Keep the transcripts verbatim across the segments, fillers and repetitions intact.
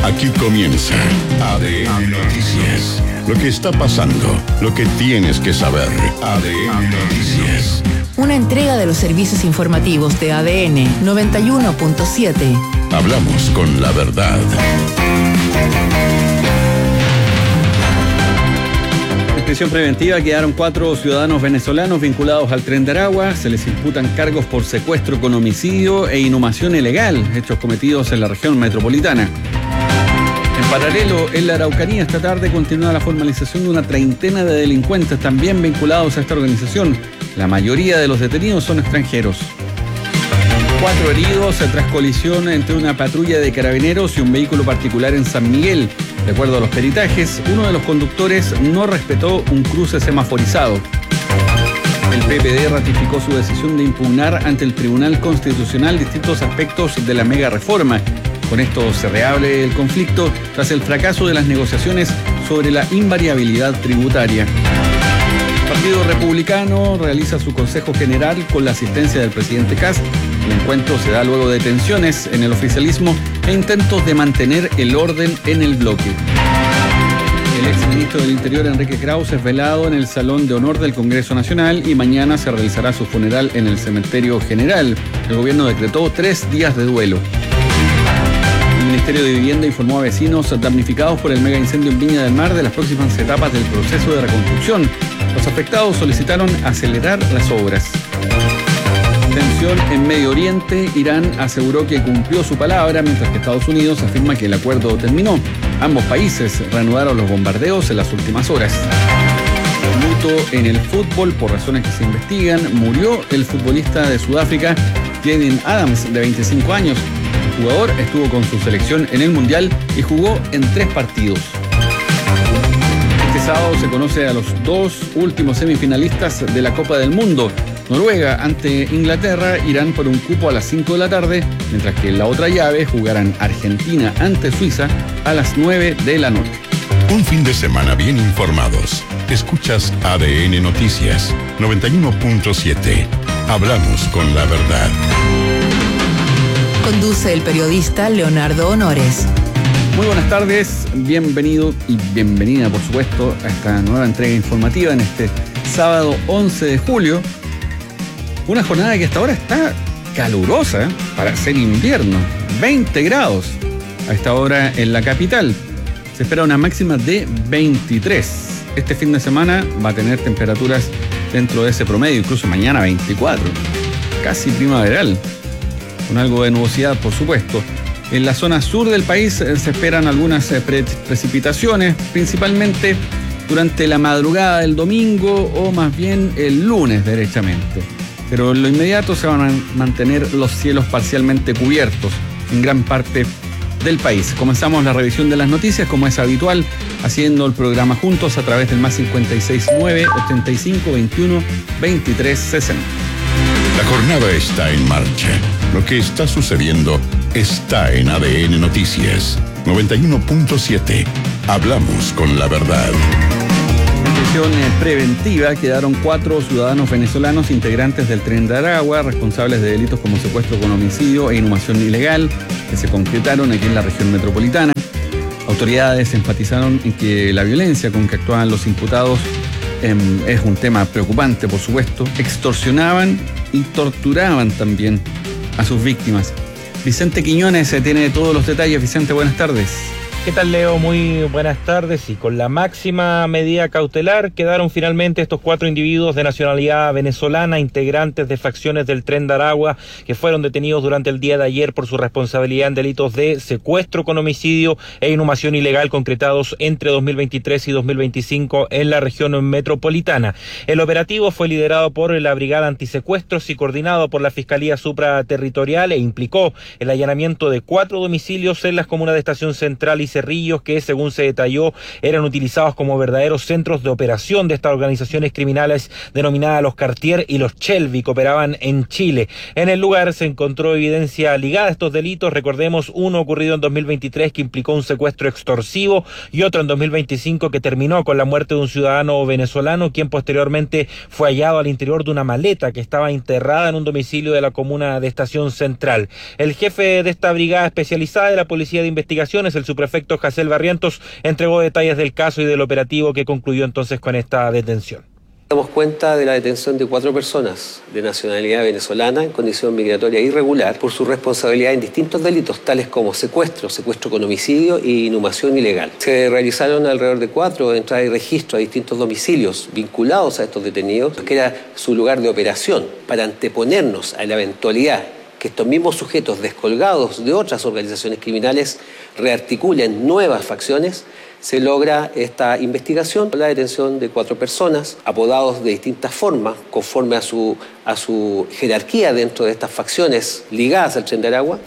Aquí comienza A D N Noticias. Lo que está pasando, lo que tienes que saber. A D N Noticias. Una entrega de los servicios informativos de A D N noventa y uno punto siete. Hablamos con la verdad. En prisión preventiva quedaron cuatro ciudadanos venezolanos vinculados al Tren de Aragua. Se les imputan cargos por secuestro con homicidio e inhumación ilegal, hechos cometidos en la región metropolitana. En paralelo, en la Araucanía esta tarde continúa la formalización de una treintena de delincuentes también vinculados a esta organización. La mayoría de los detenidos son extranjeros. Cuatro heridos tras colisión entre una patrulla de carabineros y un vehículo particular en San Miguel. De acuerdo a los peritajes, uno de los conductores no respetó un cruce semaforizado. El P P D ratificó su decisión de impugnar ante el Tribunal Constitucional distintos aspectos de la mega reforma. Con esto se reabre el conflicto tras el fracaso de las negociaciones sobre la invariabilidad tributaria. El Partido Republicano realiza su Consejo General con la asistencia del presidente Kast. El encuentro se da luego de tensiones en el oficialismo e intentos de mantener el orden en el bloque. El exministro del Interior, Enrique Krause, es velado en el Salón de Honor del Congreso Nacional y mañana se realizará su funeral en el Cementerio General. El gobierno decretó tres días de duelo. El Ministerio de Vivienda informó a vecinos damnificados por el mega incendio en Viña del Mar de las próximas etapas del proceso de reconstrucción. Los afectados solicitaron acelerar las obras. Tensión en Medio Oriente. Irán aseguró que cumplió su palabra, mientras que Estados Unidos afirma que el acuerdo terminó. Ambos países reanudaron los bombardeos en las últimas horas. Luto en el fútbol por razones que se investigan. Murió el futbolista de Sudáfrica, Jaden Adams, de veinticinco años. El jugador estuvo con su selección en el Mundial y jugó en tres partidos. Este sábado se conoce a los dos últimos semifinalistas de la Copa del Mundo. Noruega ante Inglaterra irán por un cupo a las cinco de la tarde, mientras que en la otra llave jugarán Argentina ante Suiza a las nueve de la noche. Un fin de semana bien informados. Escuchas A D N Noticias noventa y uno punto siete. Hablamos con la verdad. Conduce el periodista Leonardo Honores. Muy buenas tardes, bienvenido y bienvenida, por supuesto, a esta nueva entrega informativa en este sábado once de julio. Una jornada que hasta ahora está calurosa, ¿eh? Para ser invierno, veinte grados a esta hora en la capital. Se espera una máxima de veintitrés. Este fin de semana va a tener temperaturas dentro de ese promedio, incluso mañana veinticuatro, casi primaveral, con algo de nubosidad, por supuesto. En la zona sur del país eh, se esperan algunas eh, pre- precipitaciones, principalmente durante la madrugada del domingo o más bien el lunes derechamente. Pero en lo inmediato se van a mantener los cielos parcialmente cubiertos en gran parte del país. Comenzamos la revisión de las noticias, como es habitual, haciendo el programa juntos a través del más cincuenta y seis nueve, ochenta y cinco, veintiuno, veintitrés, sesenta. La jornada está en marcha. Lo que está sucediendo está en A D N Noticias noventa y uno punto siete. Hablamos con la verdad. En prisión preventiva quedaron cuatro ciudadanos venezolanos integrantes del Tren de Aragua, responsables de delitos como secuestro con homicidio e inhumación ilegal, que se concretaron aquí en la región metropolitana. Autoridades enfatizaron en que la violencia con que actuaban los imputados eh, es un tema preocupante, por supuesto. Extorsionaban y torturaban también a sus víctimas. Vicente Quiñones eh, tiene todos los detalles. Vicente, buenas tardes. ¿Qué tal, Leo? Muy buenas tardes. Y con la máxima medida cautelar quedaron finalmente estos cuatro individuos de nacionalidad venezolana, integrantes de facciones del Tren de Aragua, que fueron detenidos durante el día de ayer por su responsabilidad en delitos de secuestro con homicidio e inhumación ilegal concretados entre dos mil veintitrés y dos mil veinticinco en la región metropolitana. El operativo fue liderado por la Brigada Antisecuestros y coordinado por la Fiscalía Supraterritorial e implicó el allanamiento de cuatro domicilios en las comunas de Estación Central y Cerrillos, que según se detalló eran utilizados como verdaderos centros de operación de estas organizaciones criminales denominadas los Cartier y los Shelby, que operaban en Chile. En el lugar se encontró evidencia ligada a estos delitos. Recordemos uno ocurrido en dos mil veintitrés que implicó un secuestro extorsivo y otro en dos mil veinticinco que terminó con la muerte de un ciudadano venezolano, quien posteriormente fue hallado al interior de una maleta que estaba enterrada en un domicilio de la comuna de Estación Central. El jefe de esta brigada especializada de la Policía de Investigaciones, el subprefecto efectos, Jacel Barrientos entregó detalles del caso y del operativo que concluyó entonces con esta detención. Damos cuenta de la detención de cuatro personas de nacionalidad venezolana en condición migratoria irregular por su responsabilidad en distintos delitos, tales como secuestro, secuestro con homicidio e inhumación ilegal. Se realizaron alrededor de cuatro entradas y registro a distintos domicilios vinculados a estos detenidos, que era su lugar de operación, para anteponernos a la eventualidad que estos mismos sujetos descolgados de otras organizaciones criminales rearticulen nuevas facciones. Se logra esta investigación, la detención de cuatro personas, apodados de distintas formas, conforme a su, a su jerarquía dentro de estas facciones ligadas al Tren de Aragua.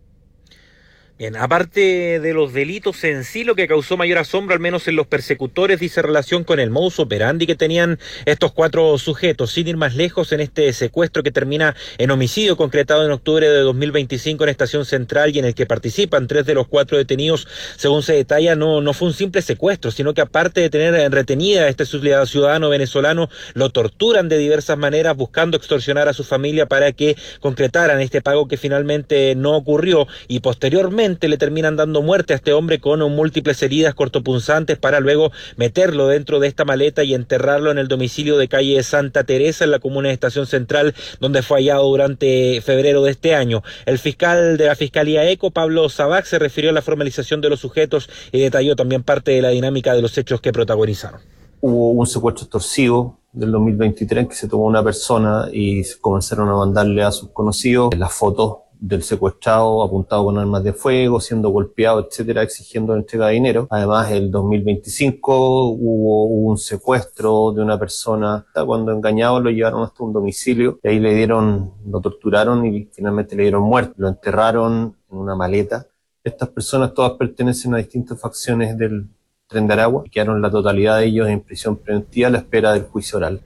Bien, aparte de los delitos en sí, lo que causó mayor asombro, al menos en los persecutores, dice relación con el modus operandi que tenían estos cuatro sujetos, sin ir más lejos en este secuestro que termina en homicidio concretado en octubre de dos mil veinticinco en Estación Central y en el que participan tres de los cuatro detenidos. Según se detalla, no, no fue un simple secuestro, sino que aparte de tener retenida a este ciudadano venezolano, lo torturan de diversas maneras buscando extorsionar a su familia para que concretaran este pago que finalmente no ocurrió, y posteriormente le terminan dando muerte a este hombre con múltiples heridas cortopunzantes para luego meterlo dentro de esta maleta y enterrarlo en el domicilio de calle Santa Teresa en la comuna de Estación Central, donde fue hallado durante febrero de este año. El fiscal de la Fiscalía ECO, Pablo Sabac, se refirió a la formalización de los sujetos y detalló también parte de la dinámica de los hechos que protagonizaron. Hubo un secuestro extorsivo del dos mil veintitrés que se tomó una persona y comenzaron a mandarle a sus conocidos las fotos del secuestrado apuntado con armas de fuego, siendo golpeado, etcétera, exigiendo entrega de dinero. Además, el dos mil veinticinco hubo un secuestro de una persona. Cuando engañados lo llevaron hasta un domicilio y ahí le dieron, lo torturaron y finalmente le dieron muerte. Lo enterraron en una maleta. Estas personas todas pertenecen a distintas facciones del Tren de Aragua. Quedaron la totalidad de ellos en prisión preventiva a la espera del juicio oral.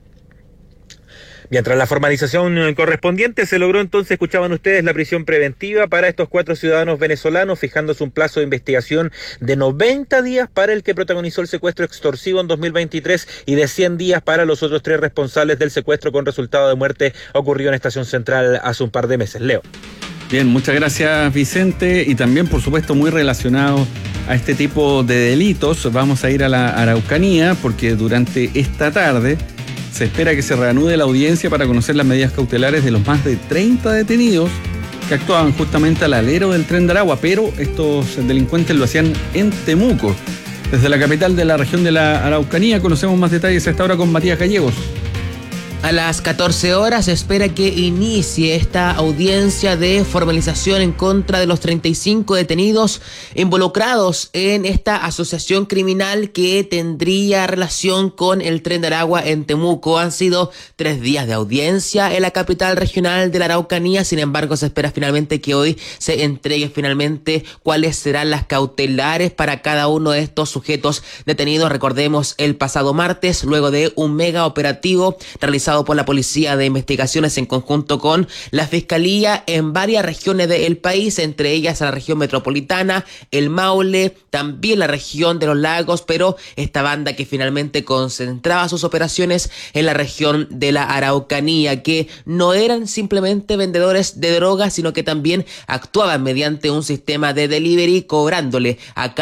Mientras la formalización correspondiente se logró, entonces escuchaban ustedes la prisión preventiva para estos cuatro ciudadanos venezolanos, fijándose un plazo de investigación de noventa días para el que protagonizó el secuestro extorsivo en dos mil veintitrés y de cien días para los otros tres responsables del secuestro con resultado de muerte ocurrido en Estación Central hace un par de meses. Leo. Bien, muchas gracias, Vicente, y también, por supuesto, muy relacionado a este tipo de delitos, vamos a ir a la Araucanía, porque durante esta tarde se espera que se reanude la audiencia para conocer las medidas cautelares de los más de treinta detenidos que actuaban justamente al alero del Tren de Aragua, pero estos delincuentes lo hacían en Temuco. Desde la capital de la región de la Araucanía conocemos más detalles a esta hora con Matías Gallegos. A las catorce horas se espera que inicie esta audiencia de formalización en contra de los treinta y cinco detenidos involucrados en esta asociación criminal que tendría relación con el Tren de Aragua en Temuco. Han sido tres días de audiencia en la capital regional de la Araucanía, sin embargo se espera finalmente que hoy se entregue finalmente cuáles serán las cautelares para cada uno de estos sujetos detenidos. Recordemos, el pasado martes, luego de un mega operativo realizado por la Policía de Investigaciones en conjunto con la Fiscalía en varias regiones del país, entre ellas la región metropolitana, el Maule, también la región de los lagos, pero esta banda que finalmente concentraba sus operaciones en la región de la Araucanía, que no eran simplemente vendedores de drogas, sino que también actuaban mediante un sistema de delivery, cobrándole a